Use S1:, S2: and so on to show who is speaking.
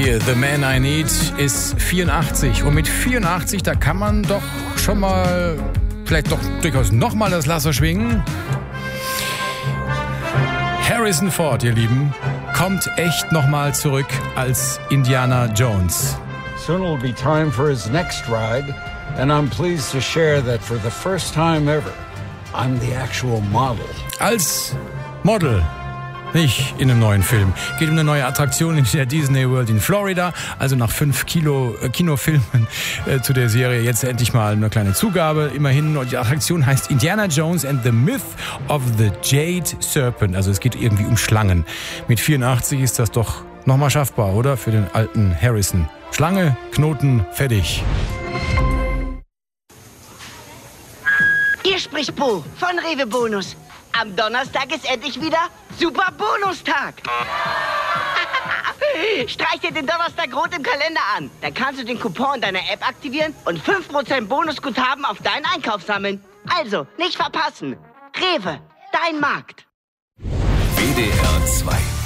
S1: Hier, The Man I Need ist 84. Und mit 84, da kann man doch schon mal, vielleicht doch durchaus nochmal das Lasso schwingen. Harrison Ford, ihr Lieben, kommt echt nochmal zurück als Indiana Jones.
S2: Soon will be time for his next ride, and I'm pleased to share that for the first time ever, I'm the actual model.
S1: Als Model. Nicht in einem neuen Film. Geht um eine neue Attraktion in der Disney World in Florida. Also nach 5 Kinofilmen zu der Serie jetzt endlich mal eine kleine Zugabe. Immerhin. Und die Attraktion heißt Indiana Jones and the Myth of the Jade Serpent. Also es geht irgendwie um Schlangen. Mit 84 ist das doch nochmal schaffbar, oder? Für den alten Harrison. Schlange, Knoten, fertig.
S3: Hier spricht Bo von Rewe Bonus. Am Donnerstag ist endlich wieder Super Bonustag. Streich dir den Donnerstag rot im Kalender an. Dann kannst du den Coupon in deiner App aktivieren und 5% Bonusguthaben auf deinen Einkauf sammeln. Also, nicht verpassen. Rewe, dein Markt.
S4: WDR 2